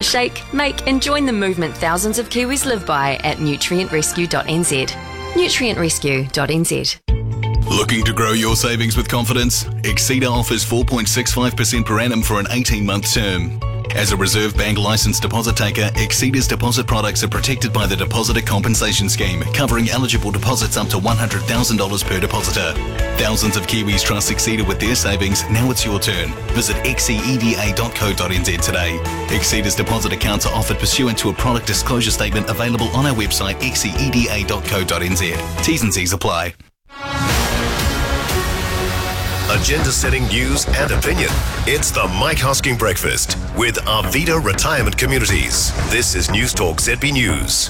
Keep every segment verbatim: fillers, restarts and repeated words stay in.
Shake, make and join the movement thousands of Kiwis live by at nutrient rescue dot n z. nutrient rescue dot n z. Looking to grow your savings with confidence? Exceeda offers four point six five percent per annum for an eighteen-month term. As a Reserve Bank licensed deposit taker, Exceeda's deposit products are protected by the Depositor Compensation Scheme, covering eligible deposits up to one hundred thousand dollars per depositor. Thousands of Kiwis trust Exceeda with their savings. Now it's your turn. Visit exceeda dot co dot n z today. Exceeda's deposit accounts are offered pursuant to a product disclosure statement available on our website exceeda dot co dot n z. T's and C's apply. Agenda-setting news and opinion. It's the Mike Hosking Breakfast with Arvida Retirement Communities. This is News Talk Z B News.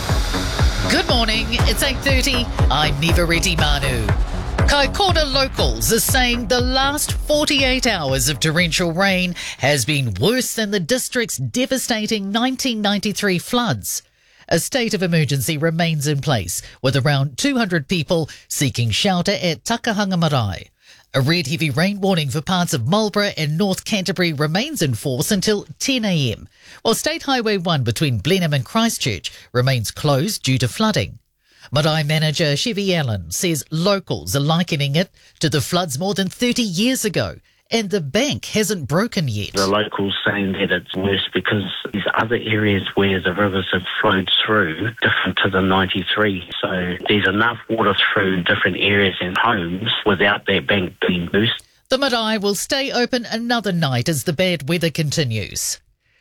Good morning, it's eight thirty. I'm Niva Reddy Manu. Kaikoura locals are saying the last forty-eight hours of torrential rain has been worse than the district's devastating nineteen ninety-three floods. A state of emergency remains in place, with around two hundred people seeking shelter at Takahanga Marae. A red heavy rain warning for parts of Marlborough and North Canterbury remains in force until ten a m, while State Highway one between Blenheim and Christchurch remains closed due to flooding. Marae manager Chevy Allen says locals are likening it to the floods more than thirty years ago, and the bank hasn't broken yet. The locals saying that it's worse because there's other areas where the rivers have flowed through different to the ninety-three. So there's enough water through different areas and homes without that bank being burst. The Marae will stay open another night as the bad weather continues.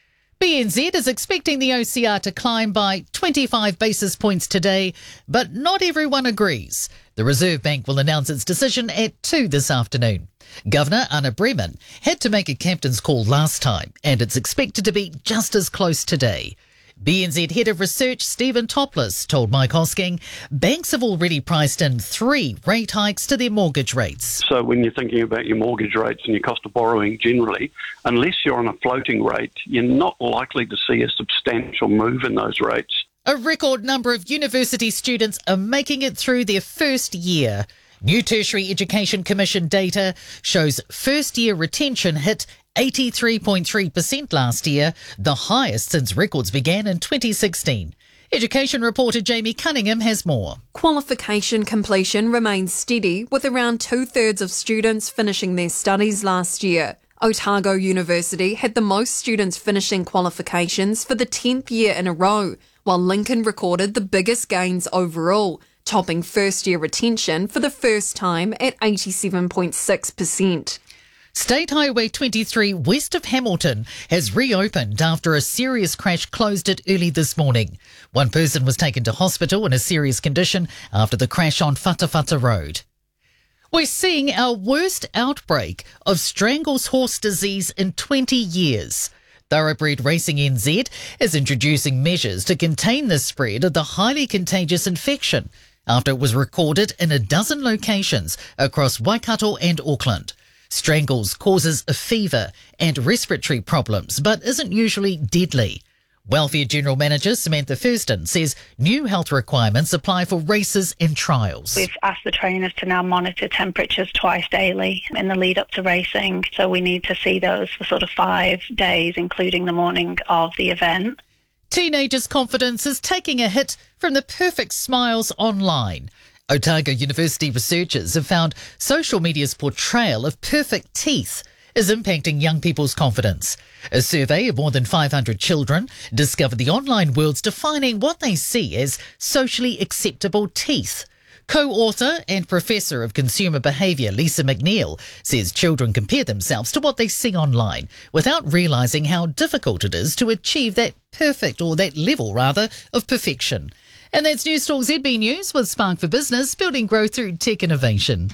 B N Z is expecting the O C R to climb by twenty-five basis points today, but not everyone agrees. The Reserve Bank will announce its decision at two this afternoon. Governor Anna Bremen had to make a captain's call last time, and it's expected to be just as close today. B N Z Head of Research Stephen Topless told Mike Hosking banks have already priced in three rate hikes to their mortgage rates. So when you're thinking about your mortgage rates and your cost of borrowing generally, unless you're on a floating rate, you're not likely to see a substantial move in those rates. A record number of university students are making it through their first year. New Tertiary Education Commission data shows first-year retention hit eighty-three point three percent last year, the highest since records began in twenty sixteen. Education reporter Jamie Cunningham has more. Qualification completion remains steady, with around two-thirds of students finishing their studies last year. Otago University had the most students finishing qualifications for the tenth year in a row, while Lincoln recorded the biggest gains overall, topping first-year retention for the first time at eighty-seven point six percent. State Highway twenty-three west of Hamilton has reopened after a serious crash closed it early this morning. One person was taken to hospital in a serious condition after the crash on Whatawhata Road. We're seeing our worst outbreak of Strangle's horse disease in twenty years. Thoroughbred Racing N Z is introducing measures to contain the spread of the highly contagious infection after it was recorded in a dozen locations across Waikato and Auckland. Strangles causes a fever and respiratory problems, but isn't usually deadly. Welfare General Manager Samantha Thurston says new health requirements apply for races and trials. We've asked the trainers to now monitor temperatures twice daily in the lead up to racing, so we need to see those for sort of five days, including the morning of the event. Teenagers' confidence is taking a hit from the perfect smiles online. Otago University researchers have found social media's portrayal of perfect teeth is impacting young people's confidence. A survey of more than five hundred children discovered the online world's defining what they see as socially acceptable teeth. Co-author and professor of consumer behaviour Lisa McNeil says children compare themselves to what they see online without realising how difficult it is to achieve that perfect, or that level rather, of perfection. And that's News Talk Z B News with Spark for Business, building growth through tech innovation.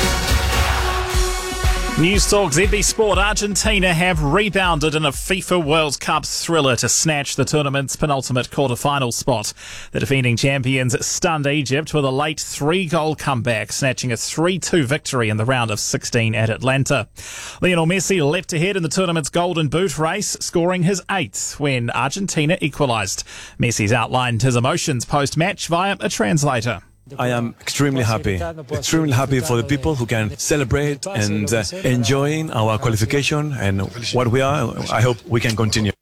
News Talk Z B Sport. Argentina have rebounded in a FIFA World Cup thriller to snatch the tournament's penultimate quarter-final spot. The defending champions stunned Egypt with a late three-goal comeback, snatching a three two victory in the round of sixteen at Atlanta. Lionel Messi leapt ahead in the tournament's Golden Boot race, scoring his eighth when Argentina equalised. Messi's outlined his emotions post-match via a translator. I am extremely happy, extremely happy for the people who can celebrate and uh, enjoying our qualification and what we are. I hope we can continue.